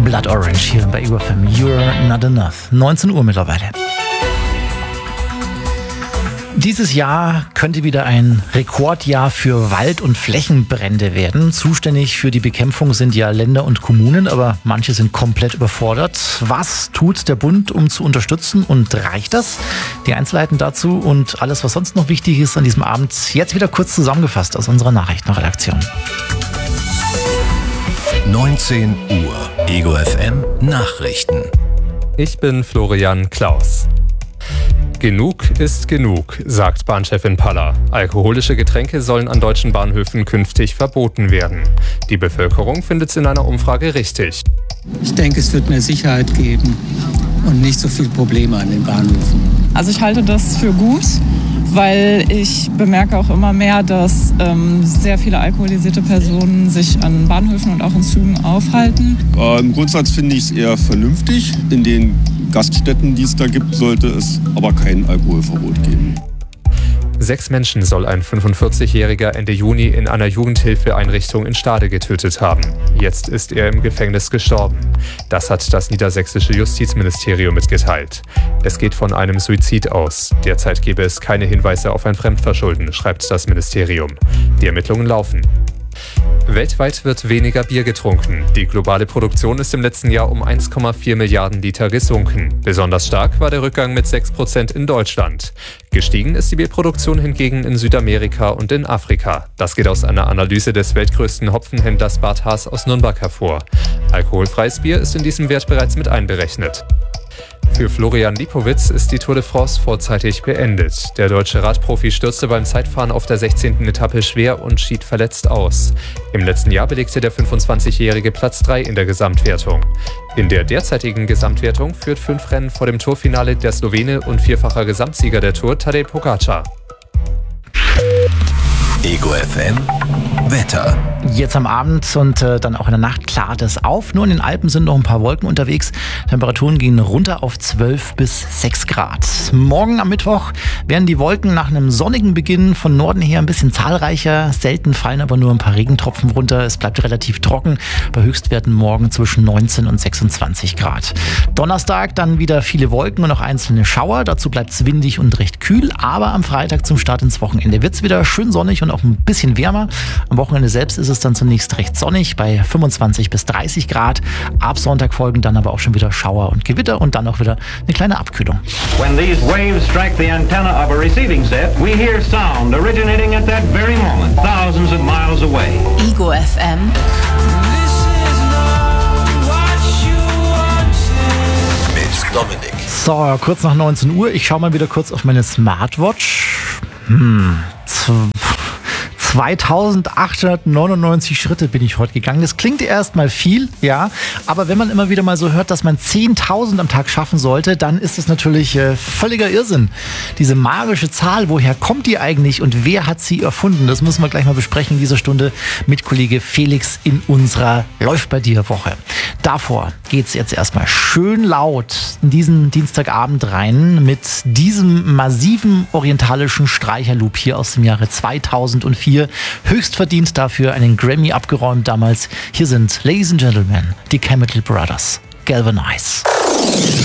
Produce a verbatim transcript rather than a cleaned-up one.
Blood Orange hier bei Ego F M. You're Not Enough. neunzehn Uhr mittlerweile. Dieses Jahr könnte wieder ein Rekordjahr für Wald- und Flächenbrände werden. Zuständig für die Bekämpfung sind ja Länder und Kommunen, aber manche sind komplett überfordert. Was tut der Bund, um zu unterstützen, und reicht das? Die Einzelheiten dazu und alles, was sonst noch wichtig ist an diesem Abend, jetzt wieder kurz zusammengefasst aus unserer Nachrichtenredaktion. neunzehn Uhr, Ego F M Nachrichten. Ich bin Florian Klaus. Genug ist genug, sagt Bahnchefin Paller. Alkoholische Getränke sollen an deutschen Bahnhöfen künftig verboten werden. Die Bevölkerung findet es in einer Umfrage richtig. Ich denke, es wird mehr Sicherheit geben und nicht so viele Probleme an den Bahnhöfen. Also ich halte das für gut, weil ich bemerke auch immer mehr, dass ähm, sehr viele alkoholisierte Personen sich an Bahnhöfen und auch in Zügen aufhalten. Äh, Im Grundsatz finde ich es eher vernünftig. In den Gaststätten, die es da gibt, sollte es aber kein Alkoholverbot geben. Sechs Menschen soll ein fünfundvierzigjähriger Ende Juni in einer Jugendhilfeeinrichtung in Stade getötet haben. Jetzt ist er im Gefängnis gestorben. Das hat das niedersächsische Justizministerium mitgeteilt. Es geht von einem Suizid aus. Derzeit gebe es keine Hinweise auf ein Fremdverschulden, schreibt das Ministerium. Die Ermittlungen laufen. Weltweit wird weniger Bier getrunken. Die globale Produktion ist im letzten Jahr um eins Komma vier Milliarden Liter gesunken. Besonders stark war der Rückgang mit sechs Prozent in Deutschland. Gestiegen ist die Bierproduktion hingegen in Südamerika und in Afrika. Das geht aus einer Analyse des weltgrößten Hopfenhändlers Bad Haas aus Nürnberg hervor. Alkoholfreies Bier ist in diesem Wert bereits mit einberechnet. Für Florian Lipowitz ist die Tour de France vorzeitig beendet. Der deutsche Radprofi stürzte beim Zeitfahren auf der sechzehnten Etappe schwer und schied verletzt aus. Im letzten Jahr belegte der fünfundzwanzigjährige Platz drei in der Gesamtwertung. In der derzeitigen Gesamtwertung führt fünf Rennen vor dem Tourfinale der Slowene und vierfacher Gesamtsieger der Tour Tadej Pogačar. Ego F M Wetter. Jetzt am Abend und äh, dann auch in der Nacht klart es auf. Nur in den Alpen sind noch ein paar Wolken unterwegs. Temperaturen gehen runter auf zwölf bis sechs Grad. Morgen am Mittwoch werden die Wolken nach einem sonnigen Beginn von Norden her ein bisschen zahlreicher. Selten fallen aber nur ein paar Regentropfen runter. Es bleibt relativ trocken. Bei Höchstwerten morgen zwischen neunzehn und sechsundzwanzig Grad. Donnerstag dann wieder viele Wolken und auch einzelne Schauer. Dazu bleibt es windig und recht kühl. Aber am Freitag zum Start ins Wochenende wird es wieder schön sonnig und auch ein bisschen wärmer. Am Wochenende selbst ist es dann zunächst recht sonnig bei fünfundzwanzig bis dreißig Grad. Ab Sonntag folgen dann aber auch schon wieder Schauer und Gewitter und dann auch wieder eine kleine Abkühlung. When these waves strike the antenna of a receiving set, we hear sound originating at that very moment, thousands of miles away. Ego F M. Mit Dominik. So, kurz nach neunzehn Uhr. Ich schaue mal wieder kurz auf meine Smartwatch. Hm, zweitausendachthundertneunundneunzig Schritte bin ich heute gegangen. Das klingt erstmal viel, ja, aber wenn man immer wieder mal so hört, dass man zehntausend am Tag schaffen sollte, dann ist das natürlich äh, völliger Irrsinn. Diese magische Zahl, woher kommt die eigentlich und wer hat sie erfunden? Das müssen wir gleich mal besprechen in dieser Stunde mit Kollege Felix in unserer Läuft bei dir Woche. Davor geht's jetzt erstmal schön laut in diesen Dienstagabend rein mit diesem massiven orientalischen Streicherloop hier aus dem Jahre zweitausendvier. Höchst verdient dafür einen Grammy abgeräumt damals. Hier sind, Ladies and Gentlemen, die Chemical Brothers. Galvanize.